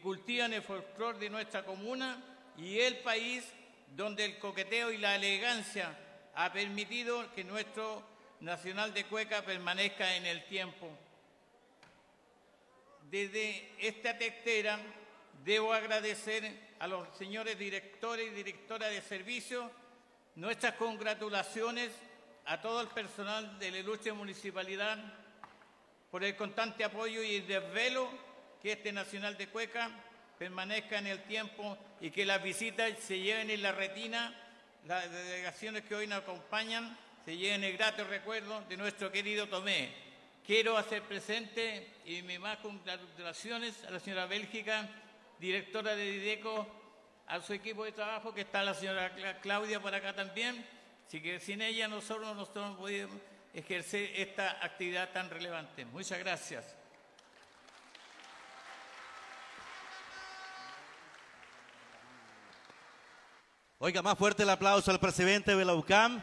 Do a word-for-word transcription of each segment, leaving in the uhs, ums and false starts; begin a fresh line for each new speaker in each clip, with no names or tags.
cultivan el folclore de nuestra comuna y el país donde el coqueteo y la elegancia ha permitido que nuestro Nacional de Cueca permanezca en el tiempo. Desde esta testera debo agradecer a los señores directores y directoras de servicio nuestras congratulaciones a todo el personal de la ilustre municipalidad por el constante apoyo y el desvelo que este Nacional de Cueca permanezca en el tiempo y que las visitas se lleven en la retina, las delegaciones que hoy nos acompañan se lleven el grato recuerdo de nuestro querido Tomé. Quiero hacer presente y mis más congratulaciones a la señora Bélgica, directora de Dideco, a su equipo de trabajo, que está la señora Claudia por acá también, así que sin ella nosotros, nosotros no podemos ejercer esta actividad tan relevante. Muchas gracias.
Oiga, más fuerte el aplauso al presidente de la U C A M.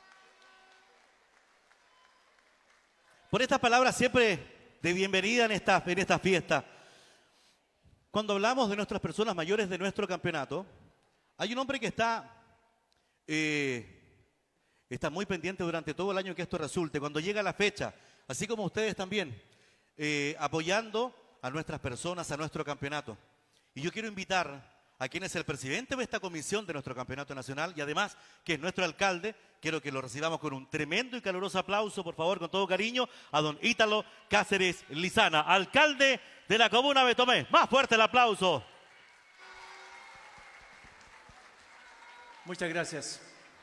Por estas palabras siempre de bienvenida en esta, en esta fiesta. Cuando hablamos de nuestras personas mayores de nuestro campeonato, hay un hombre que está, eh, está muy pendiente durante todo el año que esto resulte. Cuando llega la fecha, así como ustedes también, eh, apoyando a nuestras personas, a nuestro campeonato. Y yo quiero invitar a quien es el presidente de esta comisión de nuestro campeonato nacional y además que es nuestro alcalde. Quiero que lo recibamos con un tremendo y caluroso aplauso, por favor, con todo cariño, a don Ítalo Cáceres Lizana, alcalde de la comuna de Tomé. Más fuerte el aplauso.
Muchas gracias.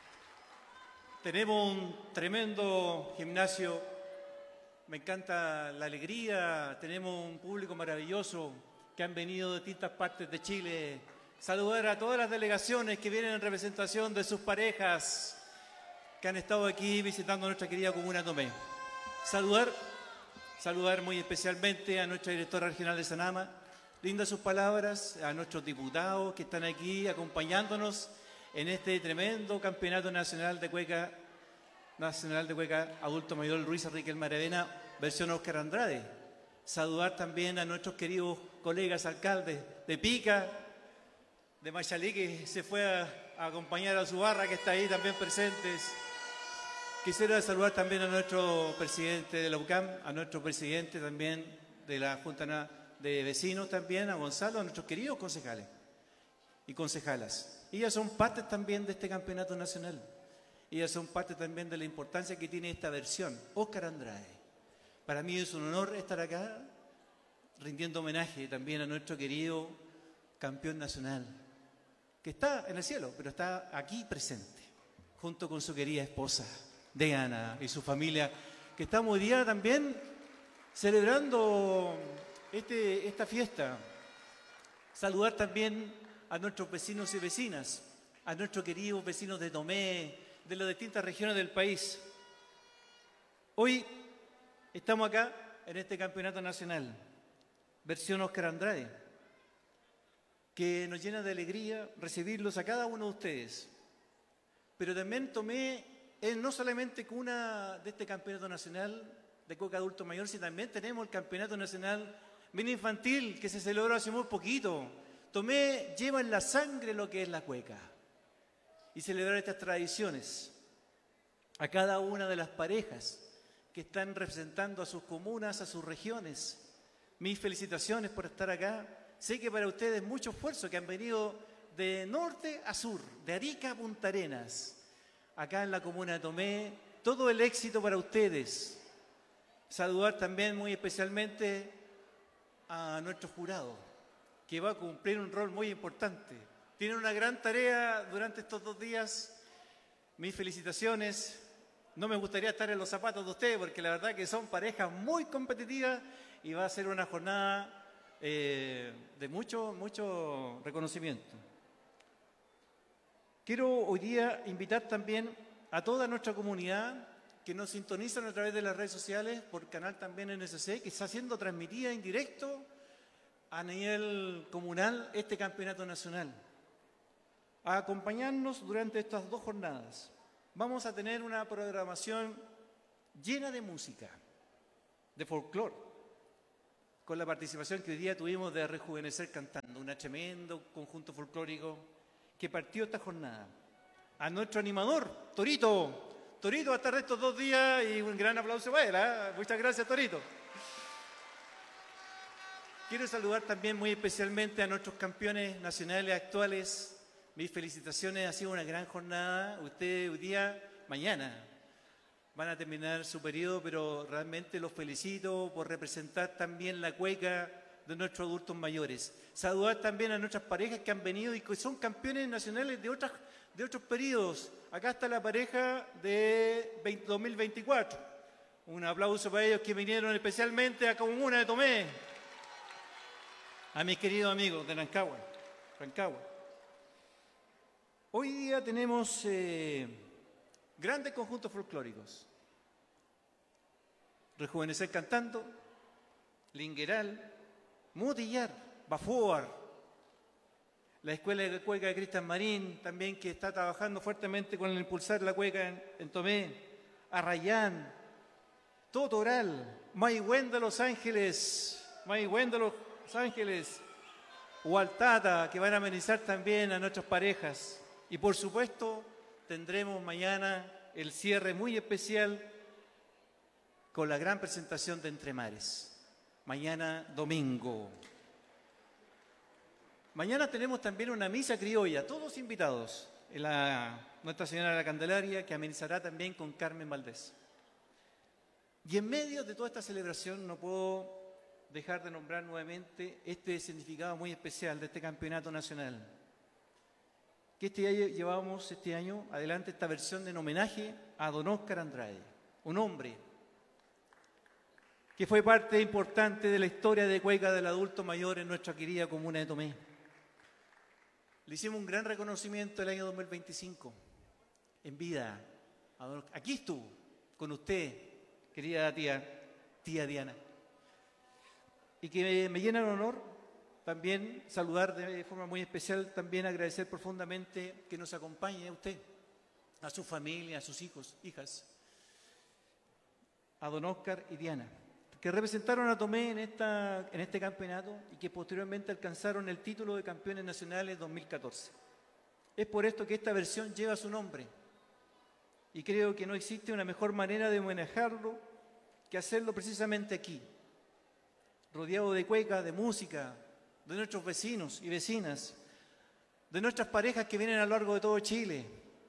Tenemos un tremendo gimnasio. Me encanta la alegría. Tenemos un público maravilloso que han venido de distintas partes de Chile. Saludar a todas las delegaciones que vienen en representación de sus parejas que han estado aquí visitando nuestra querida comuna Tomé. Saludar, saludar muy especialmente a nuestra directora regional de Sanama. Lindas sus palabras, a nuestros diputados que están aquí acompañándonos en este tremendo campeonato nacional de cueca, nacional de cueca adulto mayor Luis Enrique Maravena, versión Oscar Andrade. Saludar también a nuestros queridos colegas alcaldes de Pica, de Machalí, que se fue a, a acompañar a su barra, que está ahí también presentes. Quisiera saludar también a nuestro presidente de la U C A M, a nuestro presidente también de la Junta de Vecinos también, a Gonzalo, a nuestros queridos concejales y concejalas. Ellas son parte también de este campeonato nacional. Ellas son parte también de la importancia que tiene esta versión. Oscar Andrade. Para mí es un honor estar acá rindiendo homenaje también a nuestro querido campeón nacional, que está en el cielo, pero está aquí presente, junto con su querida esposa, Diana, y su familia, que estamos hoy día también celebrando este, esta fiesta. Saludar también a nuestros vecinos y vecinas, a nuestros queridos vecinos de Tomé, de las distintas regiones del país. Hoy estamos acá en este campeonato nacional, versión Oscar Andrade, que nos llena de alegría recibirlos a cada uno de ustedes. Pero también Tomé es no solamente cuna de este campeonato nacional de cueca adulto mayor, sino también tenemos el campeonato nacional mini infantil que se celebró hace muy poquito. Tomé lleva en la sangre lo que es la cueca y celebrar estas tradiciones a cada una de las parejas que están representando a sus comunas, a sus regiones. Mis felicitaciones por estar acá. Sé que para ustedes mucho esfuerzo, que han venido de norte a sur, de Arica a Punta Arenas, acá en la comuna de Tomé. Todo el éxito para ustedes. Saludar también muy especialmente a nuestro jurado, que va a cumplir un rol muy importante. Tienen una gran tarea durante estos dos días. Mis felicitaciones. No me gustaría estar en los zapatos de ustedes porque la verdad que son parejas muy competitivas y va a ser una jornada eh, de mucho, mucho reconocimiento. Quiero hoy día invitar también a toda nuestra comunidad que nos sintonizan a través de las redes sociales, por canal también N S C, que está siendo transmitida en directo a nivel comunal este campeonato nacional. A acompañarnos durante estas dos jornadas. Vamos a tener una programación llena de música, de folclore, con la participación que hoy día tuvimos de Rejuvenecer Cantando, un tremendo conjunto folclórico que partió esta jornada. A nuestro animador, Torito. Torito va a estar estos dos días y un gran aplauso para él, ¿eh? Muchas gracias, Torito. Quiero saludar también muy especialmente a nuestros campeones nacionales actuales. Mis felicitaciones, ha sido una gran jornada. Ustedes hoy día, mañana, van a terminar su periodo, pero realmente los felicito por representar también la cueca de nuestros adultos mayores. Saludar también a nuestras parejas que han venido y que son campeones nacionales de, otras, de otros periodos. Acá está la pareja de dos mil veinticuatro. Un aplauso para ellos que vinieron especialmente a Comuna de Tomé. A mis queridos amigos de Rancagua. Rancagua. Hoy día tenemos eh, grandes conjuntos folclóricos. Rejuvenecer Cantando, Lingueral, Motillar, Bafoar, la Escuela de Cueca de Cristian Marín, también que está trabajando fuertemente con el impulsar la cueca en, en Tomé, Arrayán, Totoral, Maigüen de Los Ángeles, Maigüen de Los Ángeles, Hualtata, que van a amenizar también a nuestras parejas. Y por supuesto, tendremos mañana el cierre muy especial con la gran presentación de Entre Mares. Mañana domingo. Mañana tenemos también una misa criolla, todos invitados. En la, Nuestra Señora de la Candelaria, que amenizará también con Carmen Valdés. Y en medio de toda esta celebración no puedo dejar de nombrar nuevamente este significado muy especial de este campeonato nacional. Que este año llevamos este año adelante esta versión en homenaje a don Óscar Andrade, un hombre que fue parte importante de la historia de cueca del adulto mayor en nuestra querida comuna de Tomé. Le hicimos un gran reconocimiento el año dos mil veinticinco, en vida. Aquí estuvo, con usted, querida tía, tía Diana. Y que me llena el honor también saludar de forma muy especial, también agradecer profundamente que nos acompañe a usted, a su familia, a sus hijos, hijas, a don Óscar y Diana, que representaron a Tomé en, esta, en este campeonato y que posteriormente alcanzaron el título de campeones nacionales dos mil catorce. Es por esto que esta versión lleva su nombre y creo que no existe una mejor manera de homenajearlo que hacerlo precisamente aquí, rodeado de cueca, de música, de nuestros vecinos y vecinas, de nuestras parejas que vienen a lo largo de todo Chile,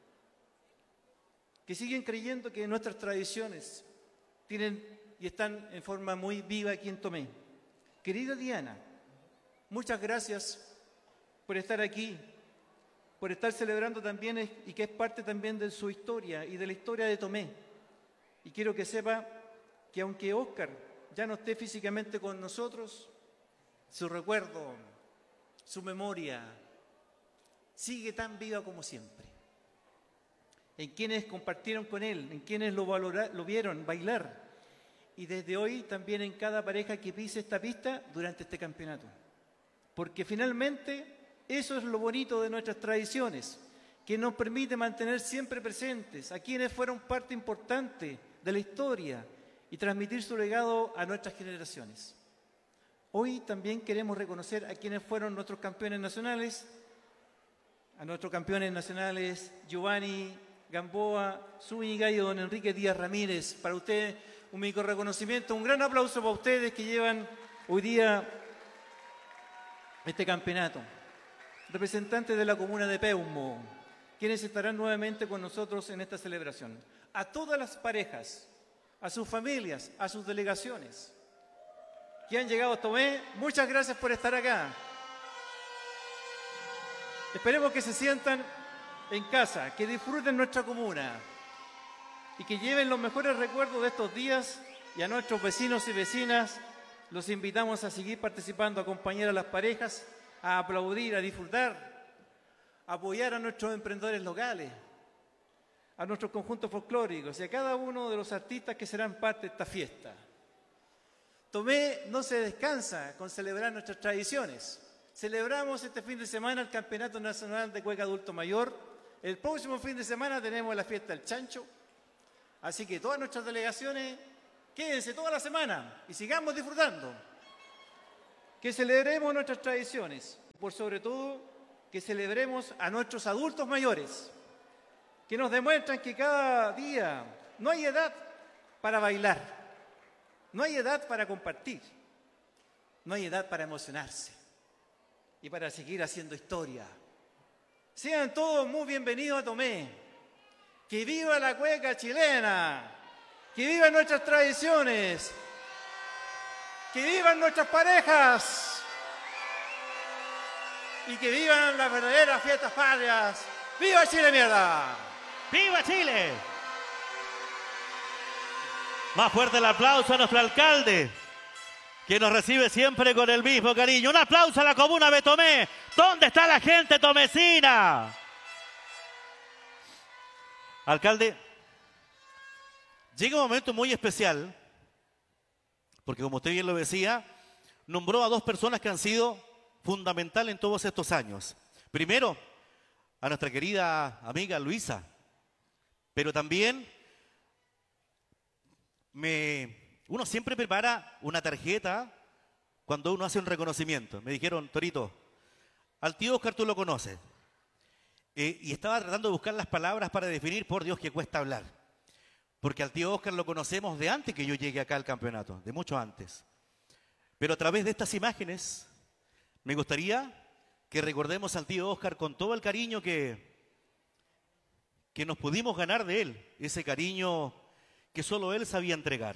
que siguen creyendo que nuestras tradiciones tienen y están en forma muy viva aquí en Tomé. Querida Diana, muchas gracias por estar aquí, por estar celebrando también y que es parte también de su historia y de la historia de Tomé. Y quiero que sepa que aunque Óscar ya no esté físicamente con nosotros, su recuerdo, su memoria, sigue tan viva como siempre. En quienes compartieron con él, en quienes lo, valora, lo vieron bailar, y desde hoy también en cada pareja que pise esta pista durante este campeonato. Porque finalmente eso es lo bonito de nuestras tradiciones, que nos permite mantener siempre presentes a quienes fueron parte importante de la historia y transmitir su legado a nuestras generaciones. Hoy también queremos reconocer a quienes fueron nuestros campeones nacionales, a nuestros campeones nacionales Giovanni Gamboa Zúñiga y don Enrique Díaz Ramírez. Para usted un micro reconocimiento, un gran aplauso para ustedes que llevan hoy día este campeonato. Representantes de la comuna de Peumo, quienes estarán nuevamente con nosotros en esta celebración. A todas las parejas, a sus familias, a sus delegaciones que han llegado a Tomé, muchas gracias por estar acá. Esperemos que se sientan en casa, que disfruten nuestra comuna y que lleven los mejores recuerdos de estos días. Y a nuestros vecinos y vecinas los invitamos a seguir participando, a acompañar a las parejas, a aplaudir, a disfrutar, a apoyar a nuestros emprendedores locales, a nuestros conjuntos folclóricos y a cada uno de los artistas que serán parte de esta fiesta. Tomé no se descansa con celebrar nuestras tradiciones. Celebramos este fin de semana el Campeonato Nacional de Cueca Adulto Mayor. El próximo fin de semana tenemos la fiesta del Chancho. Así que todas nuestras delegaciones, quédense toda la semana y sigamos disfrutando. que celebremos nuestras tradiciones, por sobre todo que celebremos a nuestros adultos mayores, que nos demuestran que cada día no hay edad para bailar, no hay edad para compartir, no hay edad para emocionarse y para seguir haciendo historia. Sean todos muy bienvenidos a Tomé. Que viva la cueca chilena, que vivan nuestras tradiciones, que vivan nuestras parejas y que vivan las verdaderas fiestas patrias. ¡Viva Chile, mierda!
¡Viva Chile! Más fuerte el aplauso a nuestro alcalde, que nos recibe siempre con el mismo cariño. Un aplauso a la comuna de Tomé. ¿Dónde está la gente tomecina? Alcalde, llega un momento muy especial, porque como usted bien lo decía, nombró a dos personas que han sido fundamentales en todos estos años. Primero, a nuestra querida amiga Luisa, pero también me, uno siempre prepara una tarjeta cuando uno hace un reconocimiento. Me dijeron, Torito, al tío Oscar tú lo conoces. Eh, y estaba tratando de buscar las palabras para definir, por Dios, que cuesta hablar. Porque al tío Oscar lo conocemos de antes que yo llegue acá al campeonato, de mucho antes. Pero a través de estas imágenes, me gustaría que recordemos al tío Oscar con todo el cariño que, que nos pudimos ganar de él. Ese cariño que solo él sabía entregar.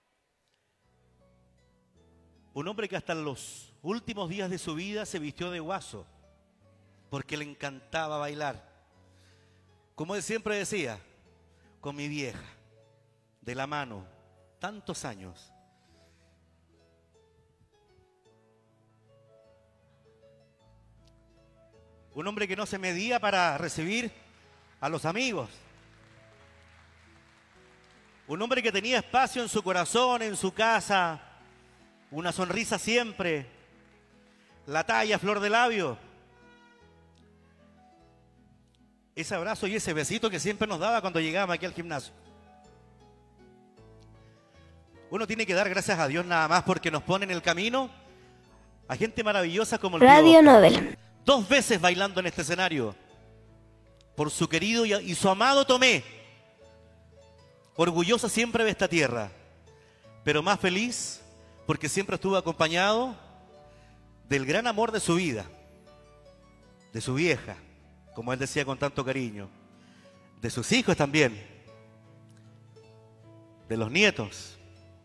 Un hombre que hasta los últimos días de su vida se vistió de guaso, porque le encantaba bailar. Como él siempre decía, con mi vieja, de la mano, tantos años. Un hombre que no se medía para recibir a los amigos. Un hombre que tenía espacio en su corazón, en su casa, una sonrisa siempre, la talla, flor de labio. Ese abrazo y ese besito que siempre nos daba cuando llegábamos aquí al gimnasio. Uno tiene que dar gracias a Dios nada más porque nos pone en el camino a gente maravillosa como el
Radio
tío
Nobel.
Dos veces bailando en este escenario por su querido y, y su amado Tomé. Orgullosa siempre de esta tierra, pero más feliz porque siempre estuvo acompañado del gran amor de su vida, de su vieja, como él decía con tanto cariño, de sus hijos también, de los nietos.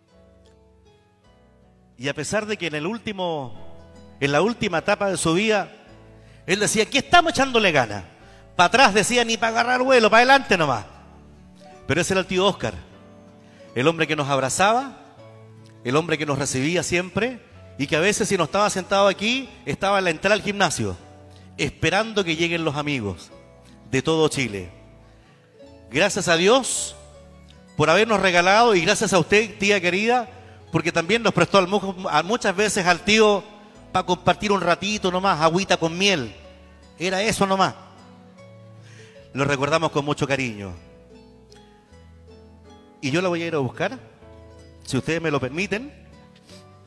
Y a pesar de que en el último, en la última etapa de su vida, él decía, aquí estamos echándole ganas. Para atrás decía, ni para agarrar vuelo, para adelante nomás. Pero ese era el tío Oscar, el hombre que nos abrazaba, el hombre que nos recibía siempre, y que a veces si no estaba sentado aquí, estaba en la entrada al gimnasio, esperando que lleguen los amigos de todo Chile. Gracias a Dios por habernos regalado, y gracias a usted, tía querida, porque también nos prestó a muchas veces al tío para compartir un ratito nomás, agüita con miel. Era eso nomás. Lo recordamos con mucho cariño. Y yo la voy a ir a buscar, si ustedes me lo permiten.